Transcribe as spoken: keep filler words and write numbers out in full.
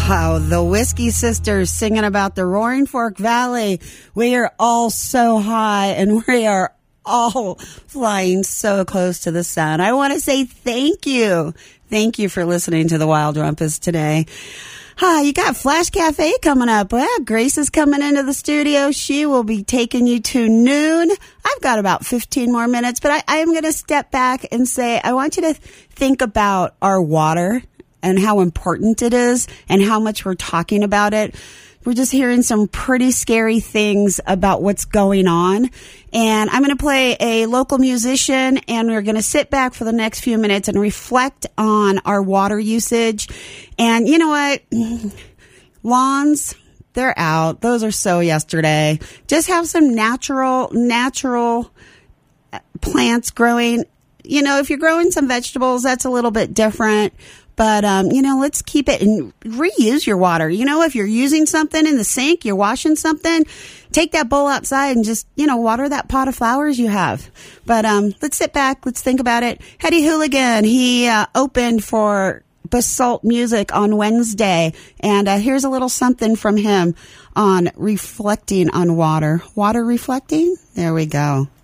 Wow, the Whiskey Sisters singing about the Roaring Fork Valley. We are all so high and we are all flying so close to the sun. I want to say thank you. Thank you for listening to the Wild Rumpus today. Hi, you got Flash Cafe coming up. Well, Grace is coming into the studio. She will be taking you to noon. I've got about fifteen more minutes, but I, I am going to step back and say, I want you to think about our water and how important it is and how much we're talking about it. We're just hearing some pretty scary things about what's going on. And I'm going to play a local musician, and we're going to sit back for the next few minutes and reflect on our water usage. And you know what? Lawns, they're out. Those are so yesterday. Just have some natural, natural plants growing. You know, if you're growing some vegetables, that's a little bit different. But, um, you know, let's keep it and reuse your water. You know, if you're using something in the sink, you're washing something, take that bowl outside and just, you know, water that pot of flowers you have. But um, let's sit back. Let's think about it. Hetty Hooligan, he uh, opened for Basalt Music on Wednesday. And uh, here's a little something from him on reflecting on water. Water reflecting? There we go.